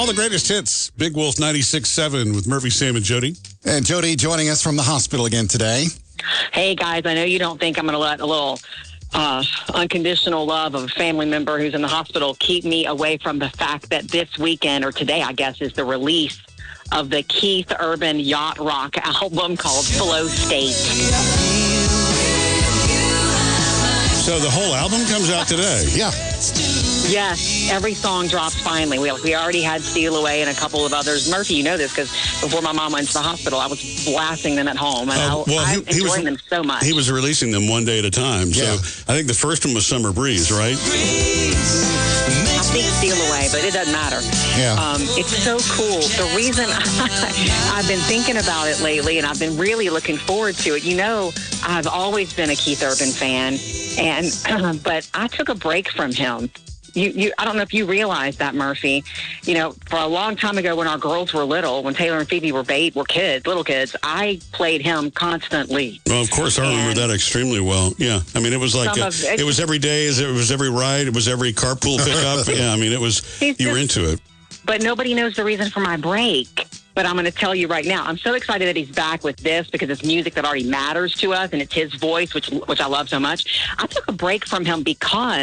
the greatest hits. Big Wolf 96.7 with Murphy, Sam, and Jody. And Jody joining us from the hospital again today. Hey, guys, I know you don't think I'm going to let a little unconditional love of a family member who's in the hospital keep me away from the fact that this weekend, or today, I guess, is the release of the Keith Urban yacht rock album called Flow State. So the whole album comes out today. Yeah. Yes, every song drops finally. We already had Steal Away and a couple of others. Murphy, you know this because before my mom went to the hospital, I was blasting them at home. And I'm enjoying them so much. He was releasing them one day at a time. Yeah. So I think the first one was Summer Breeze, right? I think Steal Away, but it doesn't matter. Yeah. It's so cool. The reason I've been thinking about it lately, and I've been really looking forward to it. You know, I've always been a Keith Urban fan, and but I took a break from him. I don't know if you realize that, Murphy. You know, for a long time ago when our girls were little, when Taylor and Phoebe were little kids, I played him constantly. Well, of course, I remember that extremely well. Yeah. I mean, it was like, it was every day, it was every ride, it was every carpool pickup. Yeah, I mean, it was, you were into it. But nobody knows the reason for my break. But I'm going to tell you right now, I'm so excited that he's back with this because it's music that already matters to us, and it's his voice, which I love so much. I took a break from him because